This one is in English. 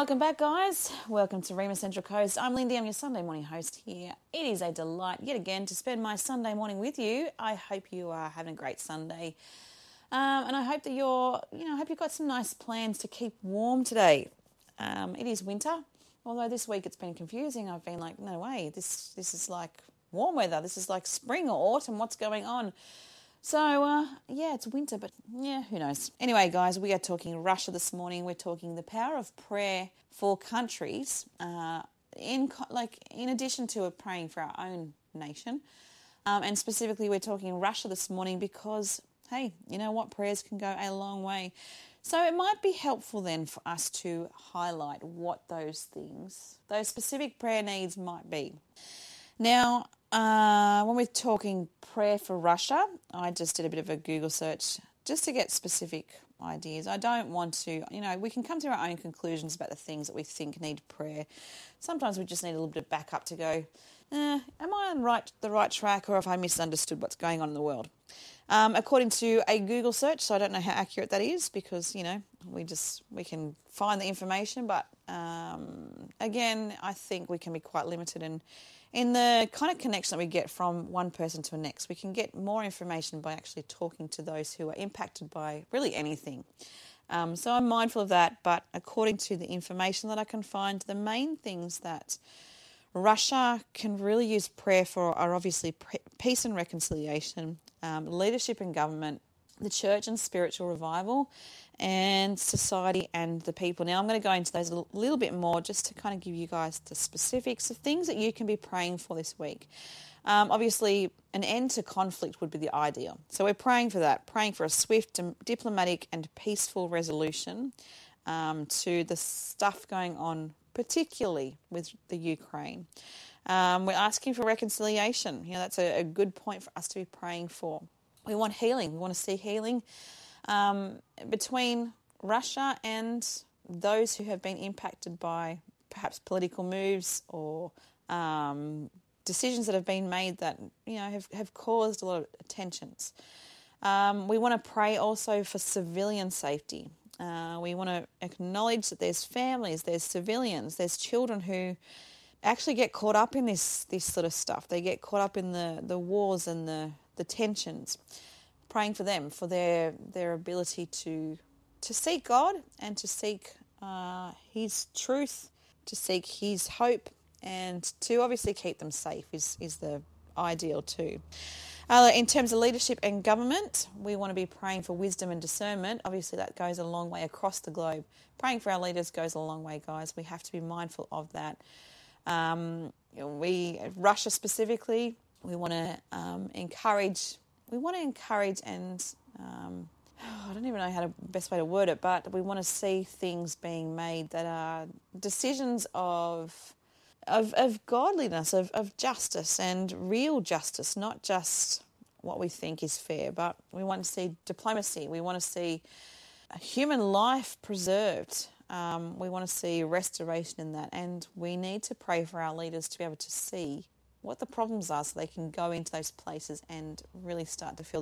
welcome back, guys. Welcome to Rima Central Coast. I'm Lindy, I'm your Sunday morning host here. It is a delight yet again to spend my Sunday morning with you. I hope you are having a great Sunday. And I hope that I hope you've got some nice plans to keep warm today. It is winter, although this week it's been confusing. I've been like, no way, this is like warm weather. This is like spring or autumn. What's going on? So, it's winter, but who knows. Anyway, guys, we are talking Russia this morning. We're talking the power of prayer for countries, in addition to praying for our own nation. And specifically, we're talking Russia this morning because, hey, you know what? Prayers can go a long way. So it might be helpful then for us to highlight what those specific prayer needs might be. Now, when we're talking prayer for Russia, I just did a bit of a Google search just to get specific ideas. I don't want to, we can come to our own conclusions about the things that we think need prayer. Sometimes we just need a little bit of backup to go, am I on the right track, or have I misunderstood what's going on in the world? According to a Google search, so I don't know how accurate that is because, we can find the information, but again, I think we can be quite limited in the kind of connection that we get from one person to the next. We can get more information by actually talking to those who are impacted by really anything. So I'm mindful of that, but according to the information that I can find, the main things that Russia can really use prayer for are obviously peace and reconciliation, leadership and government, the church and spiritual revival, and society and the people. Now, I'm going to go into those a little bit more just to kind of give you guys the specifics of things that you can be praying for this week. Obviously, an end to conflict would be the ideal. So we're praying for that, praying for a swift, diplomatic and peaceful resolution to the stuff going on, particularly with the Ukraine. We're asking for reconciliation. That's a good point for us to be praying for. We want healing. We want to see healing between Russia and those who have been impacted by perhaps political moves or decisions that have been made that have caused a lot of tensions. We want to pray also for civilian safety. We want to acknowledge that there's families, there's civilians, there's children who actually get caught up in this sort of stuff. They get caught up in the wars and the tensions. Praying for them, for their ability to seek God and to seek His truth, to seek His hope, and to obviously keep them safe is the ideal too. In terms of leadership and government, we want to be praying for wisdom and discernment. Obviously, that goes a long way across the globe. Praying for our leaders goes a long way, guys. We have to be mindful of that. Russia specifically, we want to encourage. We want to encourage and I don't even know how the best way to word it, but we want to see things being made that are decisions of godliness, of justice and real justice, not just what we think is fair, but we want to see diplomacy. We want to see human life preserved. We want to see restoration in that, and we need to pray for our leaders to be able to see what the problems are so they can go into those places and really start to feel